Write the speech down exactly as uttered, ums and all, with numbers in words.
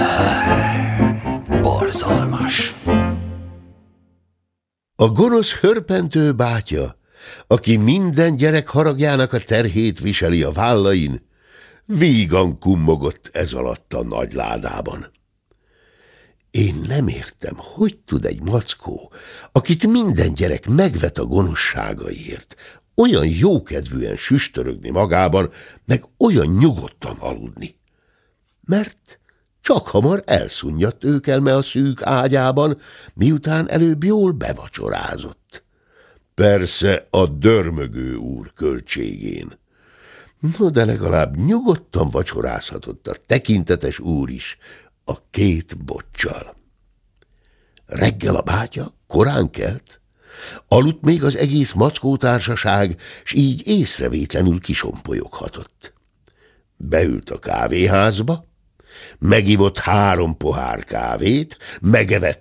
Borzalmas. A gonosz hörpentő bátya, aki minden gyerek haragjának a terhét viseli a vállain, vígan kummogott ez alatt a nagy ládában. Én nem értem, hogy tud egy mackó, akit minden gyerek megvet a gonoszságaiért, olyan jókedvűen süstörögni magában, meg olyan nyugodtan aludni. Mert csak hamar elszunnyat őkelme a szűk ágyában, miután előbb jól bevacsorázott. Persze a dörmögő úr költségén. No, de legalább nyugodtan vacsorázhatott a tekintetes úr is, a két boccsal. Reggel a bátya korán kelt, aludt még az egész mackótársaság, s így észrevétlenül kisompolyoghatott. Beült a kávéházba, megivott három pohár kávét, megevett